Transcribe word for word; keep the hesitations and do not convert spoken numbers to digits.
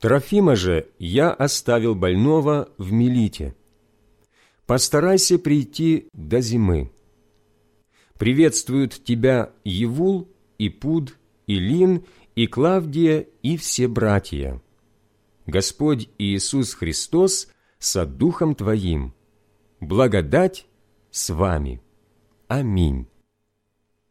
Трофима же я оставил больного в Милите. Постарайся прийти до зимы. Приветствуют тебя Евул, и Пуд, и Лин, и Клавдия, и все братья. Господь Иисус Христос со Духом твоим. Благодать с вами. Аминь.